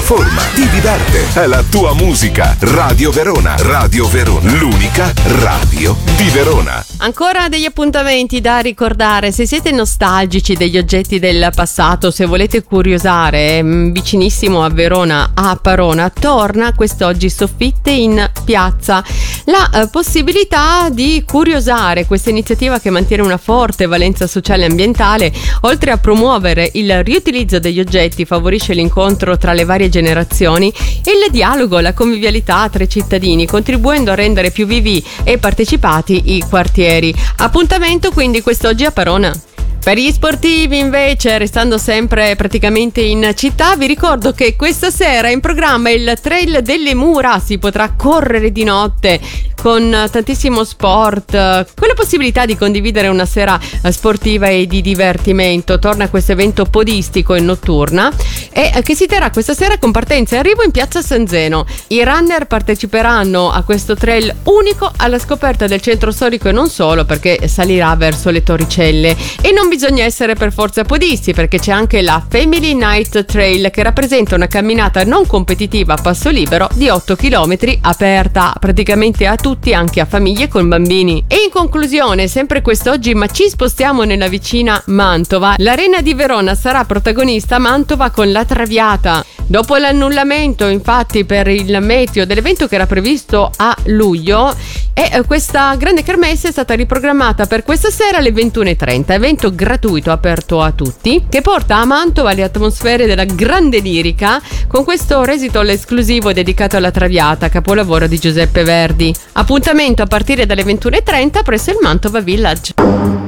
informa, ti diverte. È la tua musica. Radio Verona. Radio Verona. L'unica radio di Verona. Ancora degli appuntamenti da ricordare. Se siete nostalgici degli oggetti del passato, se volete curiosare, vicinissimo a Verona, a Parona, torna quest'oggi Soffitte in piazza. La possibilità di curiosare, questa iniziativa che mantiene una forte valenza sociale e ambientale, oltre a promuovere il riutilizzo degli oggetti, favorisce l'incontro tra le varie generazioni e il dialogo, la convivialità tra i cittadini, contribuendo a rendere più vivi e partecipati i quartieri. Appuntamento quindi quest'oggi a Parona. Per gli sportivi invece, restando sempre praticamente in città, vi ricordo che questa sera è in programma il Trail delle Mura. Si potrà correre di notte con tantissimo sport, con la possibilità di condividere una sera sportiva e di divertimento. Torna questo evento podistico e notturna che si terrà questa sera con partenza e arrivo in piazza San Zeno. I runner parteciperanno a questo trail unico alla scoperta del centro storico e non solo, perché salirà verso le Torricelle. E non bisogna essere per forza podisti, perché c'è anche la Family Night Trail, che rappresenta una camminata non competitiva a passo libero di 8 km aperta praticamente a tutti, anche a famiglie con bambini. E in conclusione, sempre quest'oggi, ma ci spostiamo nella vicina Mantova. L'Arena di Verona sarà protagonista a Mantova con la Traviata. Dopo l'annullamento infatti per il meteo dell'evento che era previsto a luglio, questa grande kermesse è stata riprogrammata per questa sera alle 21:30, evento gratuito aperto a tutti che porta a Mantova le atmosfere della grande lirica, con questo recital esclusivo dedicato alla Traviata, capolavoro di Giuseppe Verdi. Appuntamento a partire dalle 21:30 presso il Mantova Village.